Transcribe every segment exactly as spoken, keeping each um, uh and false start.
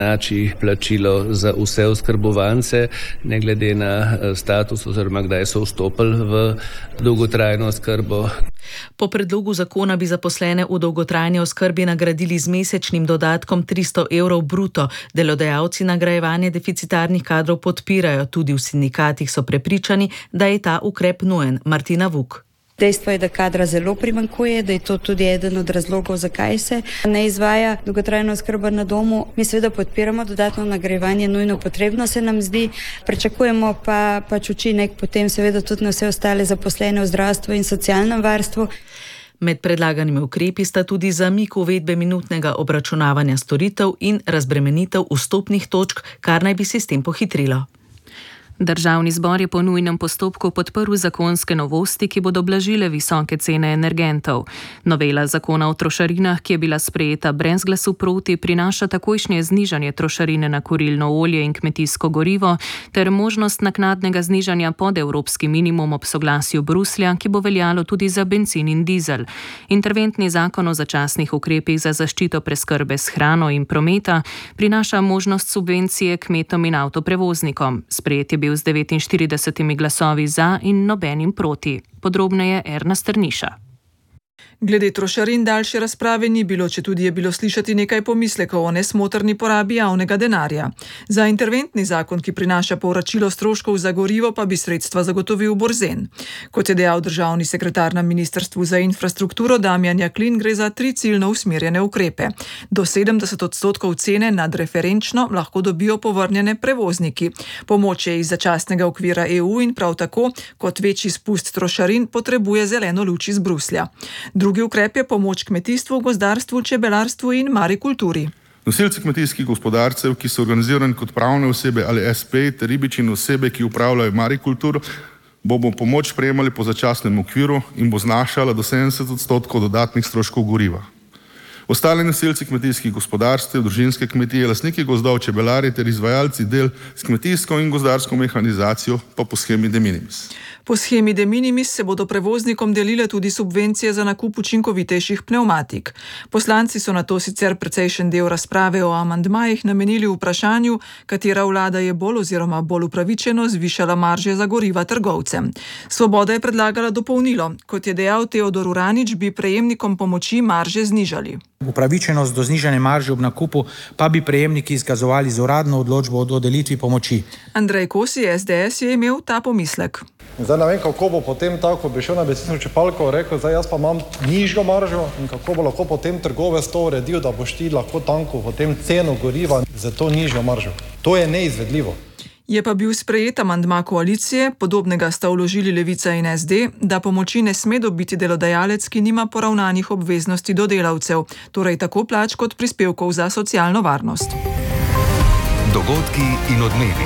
Znači plačilo za vse oskrbovance, ne glede na status oziroma kdaj so vstopili v dolgotrajno oskrbo. Po predlogu zakona bi zaposlene v dolgotrajni oskrbi nagradili z mesečnim dodatkom tristo evrov bruto. Delodajalci nagrajevanje deficitarnih kadrov podpirajo, tudi v sindikatih so prepričani, da je ta ukrep nujen. Martina Vuk. Dejstvo je, da kadra zelo primanjkuje, da je to tudi eden od razlogov, zakaj se ne izvaja dolgotrajna oskrba na domu. Mi seveda podpiramo dodatno nagrajevanje, nujno potrebno se nam zdi, pričakujemo pa pač učinek potem seveda tudi na vse ostale zaposlene v zdravstvu in socialnem varstvu. Med predlaganimi ukrepi sta tudi zamik uvedbe minutnega obračunavanja storitev in razbremenitev vstopnih točk, kar naj bi sistem pohitrilo. Državni zbor je po nujnem postopku podprl zakonske novosti, ki bodo blažile visoke cene energentov. Novela zakona o trošarinah, ki je bila sprejeta brez glasu proti, prinaša takojšnje znižanje trošarine na kurilno olje in kmetijsko gorivo ter možnost naknadnega znižanja pod evropski minimum ob soglasju Bruslja, ki bo veljalo tudi za bencin in dizel. Interventni zakon o začasnih ukrepih za zaščito preskrbe s hrano in prometa prinaša možnost subvencije kmetom in avtoprevoznikom. Sprejet je bil z devetinštiridesetimi glasovi za in nobenim proti. Podrobneje Erna Strniša. Glede trošarin daljše razprave ni bilo, četudi je bilo slišati nekaj pomislekov o nesmotrni porabi javnega denarja. Za interventni zakon, ki prinaša povračilo stroškov za gorivo, pa bi sredstva zagotovil Borzen. Kot je dejal državni sekretar na Ministrstvu za infrastrukturo Damjan Jaklin, gre za tri ciljno usmerjene ukrepe. Do sedemdeset odstotkov cene nadreferenčno lahko dobijo povrnjene prevozniki. Pomoč je iz začasnega okvira E U in prav tako, kot večji spust trošarin, potrebuje zeleno luč iz Bruslja. Drugi ukrep je pomoč kmetijstvu, gozdarstvu, čebelarstvu in marikulturi. Nosilci kmetijskih gospodarstev, ki so organizirani kot pravne osebe ali es pe, ter ribiči in osebe, ki upravljajo marikulturo, bomo pomoč prejemali po začasnem okviru in bo znašala do sedemdeset odstotkov dodatnih stroškov goriva. Ostali nosilci kmetijskih gospodarstev, družinske kmetije, lastniki gozdov, čebelari ter izvajalci del s kmetijsko in gozdarsko mehanizacijo pa po shemi de minimis. Po shemi de minimis se bodo prevoznikom delile tudi subvencije za nakup učinkovitejših pnevmatik. Poslanci so na to sicer precejšen del razprave o amandmajih namenili vprašanju, katera vlada je bolj oziroma bolj upravičeno zvišala marže za goriva trgovcem. Svoboda je predlagala dopolnilo. Kot je dejal Teodor Uranič, bi prejemnikom pomoči marže znižali. Upravičenost do znižane marže ob nakupu pa bi prejemniki izkazovali z uradno odločbo o dodelitvi pomoči. Andrej Kosi, es de es, je imel ta pomislek. Zdaj ne vem, kako bo potem tako, bi šel na bencinsko črpalko, rekel, zdaj jaz pa imam nižjo maržo in kako bo lahko potem trgovec to uredil, da boš ti lahko tanko potem ceno goriva za to nižjo maržo. To je neizvedljivo. Je pa bil sprejet amandma koalicije, podobnega sta vložili Levica in es de, da pomoči ne sme dobiti delodajalec, ki nima poravnanih obveznosti do delavcev, torej tako plač kot prispevkov za socialno varnost. Dogodki in odmevi.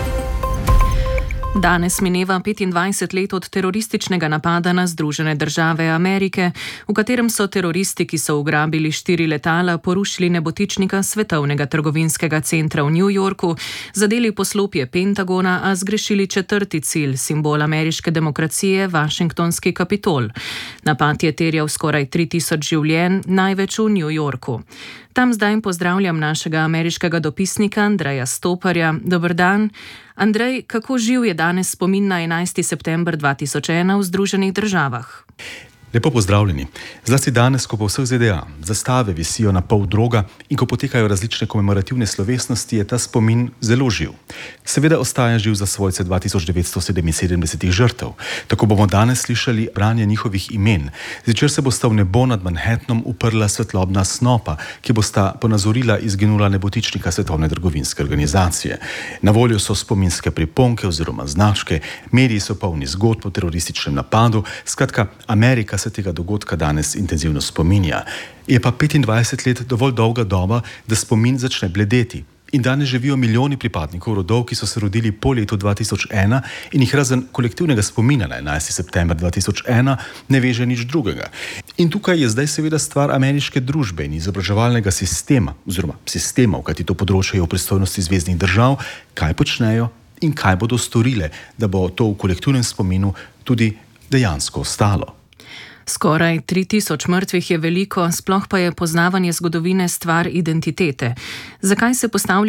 Danes mineva petindvajset let od terorističnega napada na Združene države Amerike, v katerem so teroristi, ki so ugrabili štiri letala, porušili nebotičnika Svetovnega trgovinskega centra v New Yorku, zadeli poslopje Pentagona, a zgrešili četrti cilj, simbol ameriške demokracije, Washingtonski kapitol. Napad je terjal skoraj tri tisoč življenj, največ v New Yorku. Tam zdaj pozdravljam našega ameriškega dopisnika Andreja Stoparja. Dober dan. Andrej, kako živ je danes spomin na enajsti september dva tisoč ena v Združenih državah? Lepo pozdravljeni. Zlasti danes, ko po vseh ze de a zastave visijo na pol droga in ko potekajo različne komemorativne slovesnosti, je ta spomin zelo živ. Seveda ostaja živ za svojce dva tisoč devetsto sedeminsedemdesetih žrtev. Tako bomo danes slišali branje njihovih imen, zvečer se bosta v nebo nad Manhattanom uprla svetlobna snopa, ki bosta ponazorila izginula nebotičnika Svetovne trgovinske organizacije. Na voljo so spominske priponke oziroma značke, mediji so polni zgodb o terorističnem napadu, skratka, Amerika se tega dogodka danes intenzivno spominja. Je pa petindvajset let dovolj dolga doba, da spomin začne bledeti. In danes živijo milijoni pripadnikov rodov, ki so se rodili po letu dva tisoč ena in jih razen kolektivnega spomina na enajsti september dva tisoč ena ne veže nič drugega. In tukaj je zdaj seveda stvar ameriške družbe in izobraževalnega sistema, oziroma sistemov, kajti to področje je v pristojnosti zveznih držav, kaj počnejo in kaj bodo storile, da bo to v kolektivnem spominu tudi dejansko ostalo. Skoraj tri tisoč mrtvih je veliko, sploh pa je poznavanje zgodovine stvar identitete. Zakaj se postavlja